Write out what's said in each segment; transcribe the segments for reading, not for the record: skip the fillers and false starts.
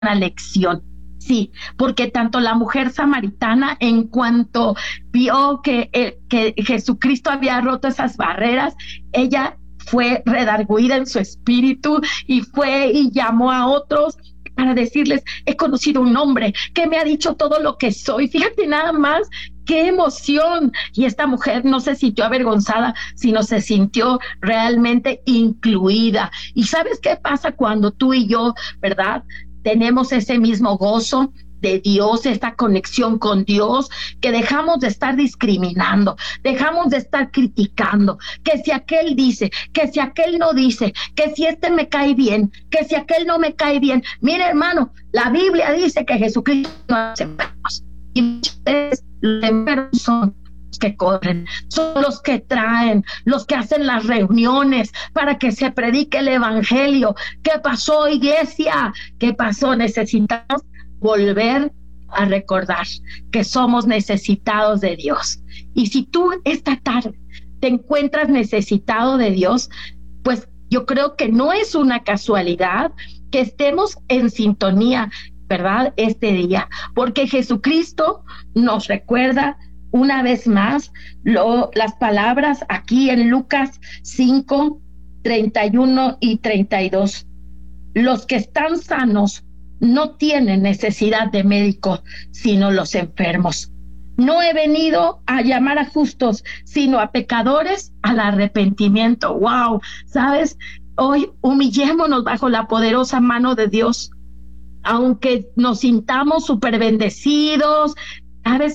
una lección. Sí, porque tanto la mujer samaritana, en cuanto vio que Jesucristo había roto esas barreras, ella fue redarguida en su espíritu y fue y llamó a otros para decirles: he conocido un hombre que me ha dicho todo lo que soy. Fíjate nada más, qué emoción. Y esta mujer no se sintió avergonzada, sino se sintió realmente incluida. ¿Y sabes qué pasa cuando tú y yo, verdad, tenemos ese mismo gozo de Dios, esta conexión con Dios, que dejamos de estar discriminando, dejamos de estar criticando, que si aquel dice, que si aquel no dice, que si este me cae bien, que si aquel no me cae bien? Mire, hermano, la Biblia dice que Jesucristo no hace enfermos, y ustedes los enfermos son los que corren, son los que traen, los que hacen las reuniones para que se predique el evangelio. ¿Qué pasó, iglesia? ¿Qué pasó? Necesitamos volver a recordar que somos necesitados de Dios. Y si tú esta tarde te encuentras necesitado de Dios, pues yo creo que no es una casualidad que estemos en sintonía, ¿verdad? Este día, porque Jesucristo nos recuerda una vez más las palabras aquí en Lucas 5, 31 y 32. Los que están sanos no tienen necesidad de médico, sino los enfermos. No he venido a llamar a justos, sino a pecadores al arrepentimiento. ¡Wow! ¿Sabes? Hoy humillémonos bajo la poderosa mano de Dios. Aunque nos sintamos súper bendecidos, ¿sabes?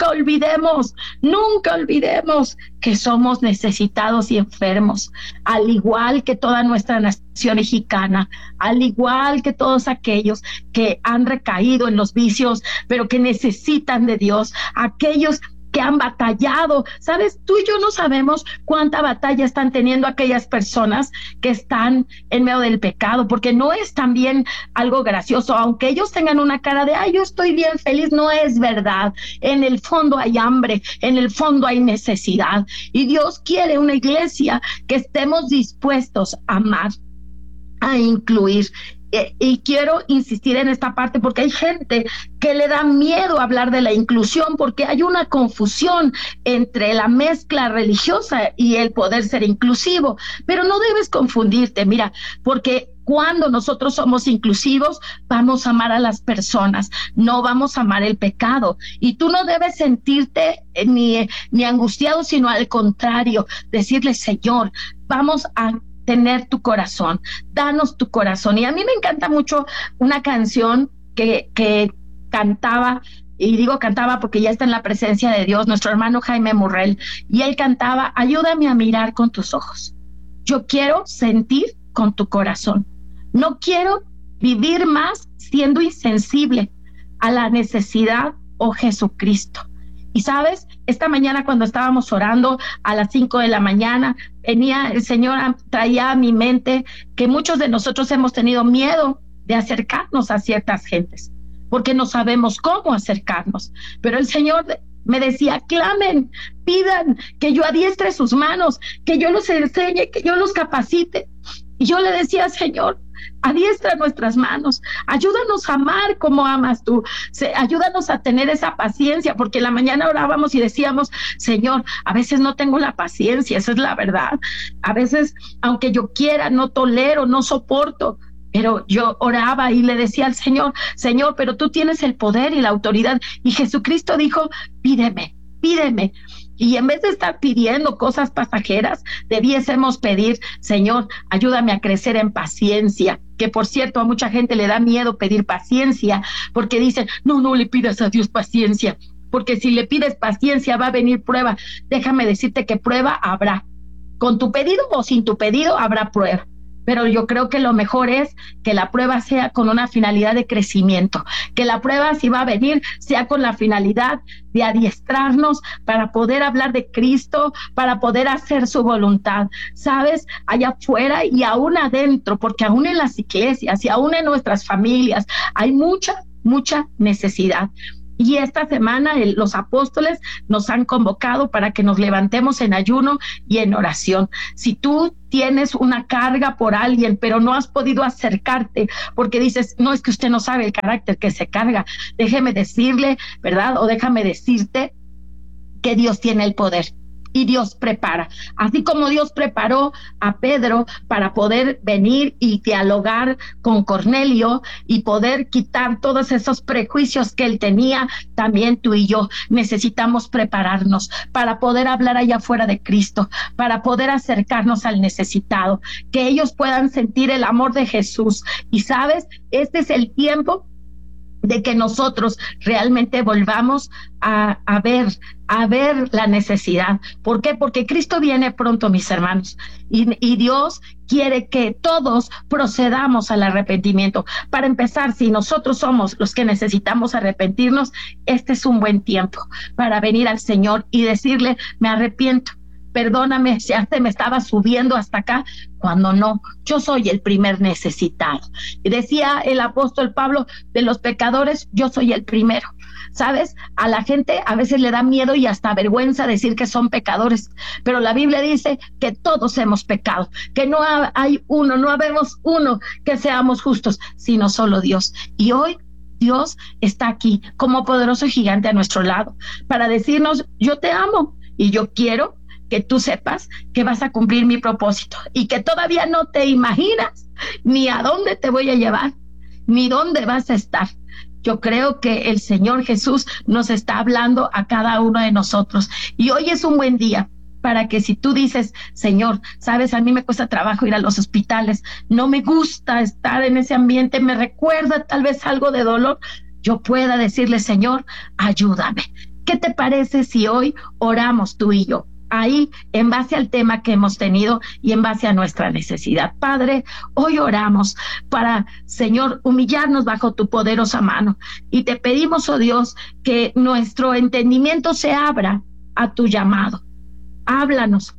Nunca olvidemos que somos necesitados y enfermos, al igual que toda nuestra nación mexicana, al igual que todos aquellos que han recaído en los vicios, pero que necesitan de Dios, aquellos que han batallado. ¿Sabes? Tú y yo no sabemos cuánta batalla están teniendo aquellas personas que están en medio del pecado, porque no es también algo gracioso, aunque ellos tengan una cara de: ay, yo estoy bien feliz. No es verdad. En el fondo hay hambre, en el fondo hay necesidad, y Dios quiere una iglesia que estemos dispuestos a amar, a incluir. Y quiero insistir en esta parte porque hay gente que le da miedo hablar de la inclusión, porque hay una confusión entre la mezcla religiosa y el poder ser inclusivo. Pero no debes confundirte, mira, porque cuando nosotros somos inclusivos, vamos a amar a las personas, no vamos a amar el pecado. Y tú no debes sentirte ni angustiado, sino al contrario, decirle: Señor, vamos a tener tu corazón, danos tu corazón. Y a mí me encanta mucho una canción que cantaba, y digo cantaba porque ya está en la presencia de Dios, nuestro hermano Jaime Murrell, y él cantaba: ayúdame a mirar con tus ojos, yo quiero sentir con tu corazón, no quiero vivir más siendo insensible a la necesidad, oh Jesucristo. Y sabes, esta mañana cuando estábamos orando a las 5 de la mañana, venía el Señor, traía a mi mente que muchos de nosotros hemos tenido miedo de acercarnos a ciertas gentes, porque no sabemos cómo acercarnos. Pero el Señor me decía: clamen, pidan que yo adiestre sus manos, que yo los enseñe, que yo los capacite. Y yo le decía: Señor, adiestra nuestras manos, ayúdanos a amar como amas tú, ayúdanos a tener esa paciencia, porque en la mañana orábamos y decíamos: Señor, a veces no tengo la paciencia, esa es la verdad, a veces aunque yo quiera, no tolero, no soporto. Pero yo oraba y le decía al Señor: Señor, pero tú tienes el poder y la autoridad. Y Jesucristo dijo: pídeme, pídeme. Y en vez de estar pidiendo cosas pasajeras, debiésemos pedir: Señor, ayúdame a crecer en paciencia. Que por cierto, a mucha gente le da miedo pedir paciencia, porque dicen: no le pidas a Dios paciencia, porque si le pides paciencia va a venir prueba. Déjame decirte que prueba habrá. Con tu pedido o sin tu pedido habrá prueba. Pero yo creo que lo mejor es que la prueba sea con una finalidad de crecimiento, que la prueba, si va a venir, sea con la finalidad de adiestrarnos para poder hablar de Cristo, para poder hacer su voluntad, ¿sabes? Allá afuera y aún adentro, porque aún en las iglesias y aún en nuestras familias hay mucha necesidad. Y esta semana los apóstoles nos han convocado para que nos levantemos en ayuno y en oración. Si tú tienes una carga por alguien, pero no has podido acercarte porque dices, no, es que usted no sabe el carácter que se carga, déjeme decirle, ¿verdad? O déjame decirte que Dios tiene el poder. Y Dios prepara, así como Dios preparó a Pedro para poder venir y dialogar con Cornelio y poder quitar todos esos prejuicios que él tenía. También tú y yo necesitamos prepararnos para poder hablar allá afuera de Cristo, para poder acercarnos al necesitado, que ellos puedan sentir el amor de Jesús. Y sabes, este es el tiempo de que nosotros realmente volvamos a ver la necesidad. ¿Por qué? Porque Cristo viene pronto, mis hermanos, y Dios quiere que todos procedamos al arrepentimiento. Para empezar, si nosotros somos los que necesitamos arrepentirnos, este es un buen tiempo para venir al Señor y decirle, me arrepiento. Perdóname, ya se me estaba subiendo hasta acá, cuando no, yo soy el primer necesitado. Y decía el apóstol Pablo, de los pecadores, yo soy el primero. ¿Sabes? A la gente a veces le da miedo y hasta vergüenza decir que son pecadores, pero la Biblia dice que todos hemos pecado, que no hay uno, no habemos uno que seamos justos, sino solo Dios. Y hoy Dios está aquí como poderoso gigante a nuestro lado para decirnos, yo te amo y yo quiero que tú sepas que vas a cumplir mi propósito y que todavía no te imaginas ni a dónde te voy a llevar, ni dónde vas a estar. Yo creo que el Señor Jesús nos está hablando a cada uno de nosotros. Y hoy es un buen día para que si tú dices, Señor, sabes, a mí me cuesta trabajo ir a los hospitales, no me gusta estar en ese ambiente, me recuerda tal vez algo de dolor, yo pueda decirle, Señor, ayúdame. ¿Qué te parece si hoy oramos tú y yo? Ahí, en base al tema que hemos tenido y en base a nuestra necesidad. Padre, hoy oramos para, Señor, humillarnos bajo tu poderosa mano y te pedimos, oh Dios, que nuestro entendimiento se abra a tu llamado. Háblanos,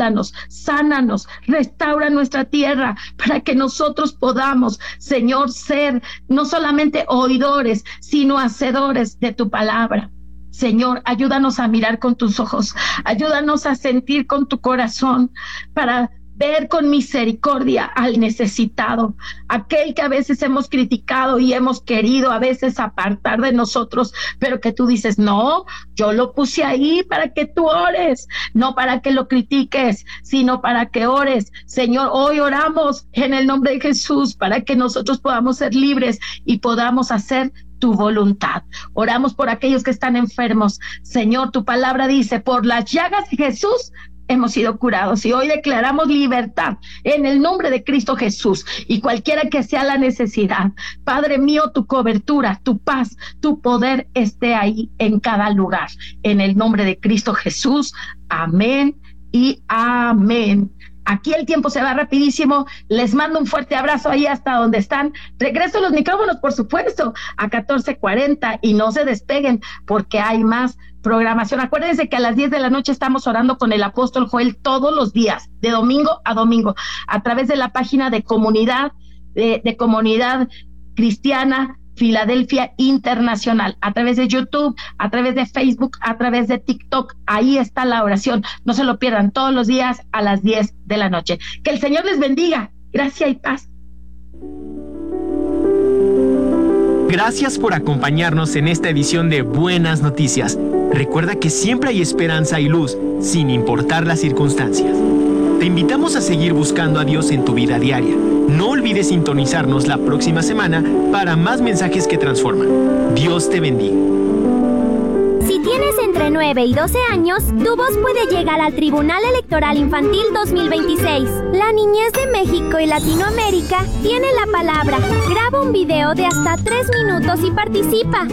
sánanos, restaura nuestra tierra para que nosotros podamos, Señor, ser no solamente oidores, sino hacedores de tu palabra. Señor, ayúdanos a mirar con tus ojos, ayúdanos a sentir con tu corazón para ver con misericordia al necesitado, aquel que a veces hemos criticado y hemos querido a veces apartar de nosotros, pero que tú dices, no, yo lo puse ahí para que tú ores, no para que lo critiques, sino para que ores. Señor, hoy oramos en el nombre de Jesús para que nosotros podamos ser libres y podamos hacer tu voluntad. Oramos por aquellos que están enfermos. Señor, tu palabra dice, por las llagas de Jesús hemos sido curados y hoy declaramos libertad en el nombre de Cristo Jesús y cualquiera que sea la necesidad. Padre mío, tu cobertura, tu paz, tu poder esté ahí en cada lugar. En el nombre de Cristo Jesús. Amén y amén. Aquí el tiempo se va rapidísimo. Les mando un fuerte abrazo ahí hasta donde están. Regreso los micrófonos, por supuesto, a 14:40 y no se despeguen porque hay más programación. Acuérdense que a las 10 de la noche estamos orando con el apóstol Joel todos los días, de domingo a domingo, a través de la página de comunidad, de Comunidad Cristiana Filadelfia Internacional, a través de YouTube, a través de Facebook, a través de TikTok. Ahí está la oración. No se lo pierdan, todos los días a las 10 de la noche. Que el Señor les bendiga. Gracia y paz. Gracias por acompañarnos en esta edición de Buenas Noticias. Recuerda que siempre hay esperanza y luz, sin importar las circunstancias. Te invitamos a seguir buscando a Dios en tu vida diaria. No olvides sintonizarnos la próxima semana para más mensajes que transforman. Dios te bendiga. Si tienes entre 9 y 12 años, tu voz puede llegar al Tribunal Electoral Infantil 2026. La niñez de México y Latinoamérica tiene la palabra. Graba un video de hasta 3 minutos y participa.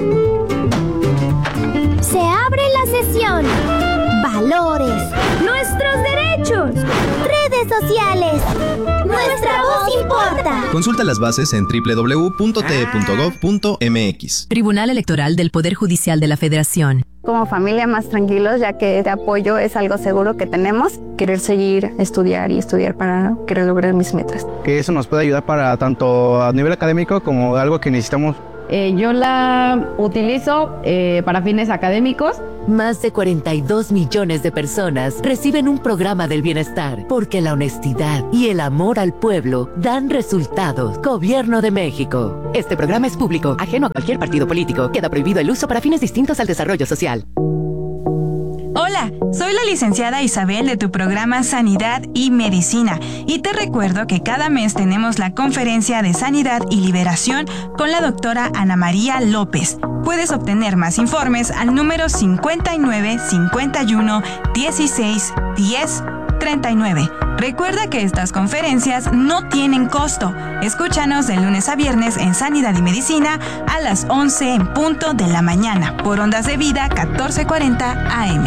Se abre la sesión. Valores. Nuestros derechos. Redes sociales. Nuestra voz importa. Consulta las bases en www.te.gov.mx. Tribunal Electoral del Poder Judicial de la Federación. Como familia más tranquilos, ya que este apoyo es algo seguro que tenemos. Querer seguir, estudiar para querer lograr mis metas. Que eso nos puede ayudar para tanto a nivel académico como algo que necesitamos Yo la utilizo para fines académicos. Más de 42 millones de personas reciben un programa del bienestar porque la honestidad y el amor al pueblo dan resultados. Gobierno de México. Este programa es público, ajeno a cualquier partido político. Queda prohibido el uso para fines distintos al desarrollo social. Hola, soy la licenciada Isabel de tu programa Sanidad y Medicina y te recuerdo que cada mes tenemos la conferencia de Sanidad y Liberación con la doctora Ana María López. Puedes obtener más informes al número 59 51 16 10 39. Recuerda que estas conferencias no tienen costo. Escúchanos de lunes a viernes en Sanidad y Medicina a las 11 en punto de la mañana por Ondas de Vida 1440 AM.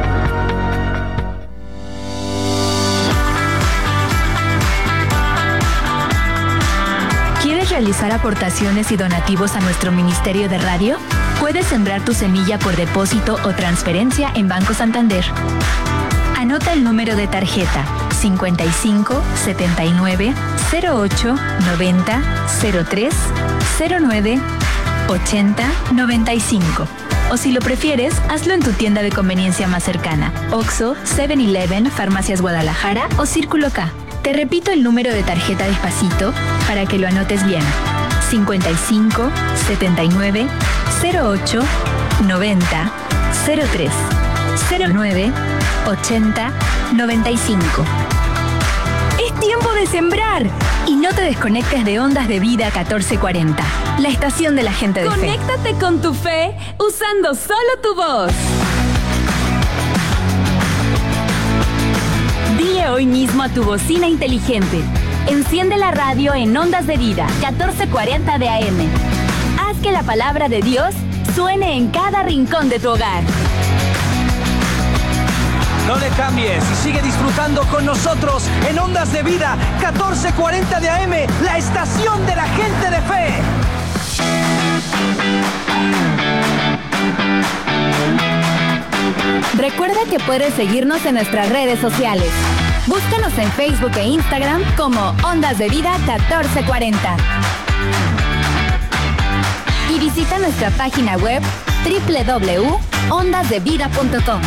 ¿Quieres realizar aportaciones y donativos a nuestro Ministerio de Radio? Puedes sembrar tu semilla por depósito o transferencia en Banco Santander. Anota el número de tarjeta 55 79 08 90 03 09 80 95. O si lo prefieres, hazlo en tu tienda de conveniencia más cercana: Oxxo, 7-Eleven, Farmacias Guadalajara o Círculo K. Te repito el número de tarjeta despacito para que lo anotes bien: 55 79 08 90 03 09 80 95. ¡Es tiempo de sembrar! Y no te desconectes de Ondas de Vida 1440, la estación de la gente de fe. Conéctate con tu fe usando solo tu voz. Dile hoy mismo a tu bocina inteligente: enciende la radio en Ondas de Vida 1440 de AM. Haz que la palabra de Dios suene en cada rincón de tu hogar. No le cambies y sigue disfrutando con nosotros en Ondas de Vida 1440 de AM, la estación de la gente de fe. Recuerda que puedes seguirnos en nuestras redes sociales. Búscanos en Facebook e Instagram como Ondas de Vida 1440. Y visita nuestra página web www.ondasdevida.com.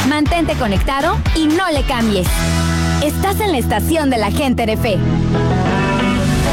Mantente conectado y no le cambies. Estás en la estación de la gente de fe.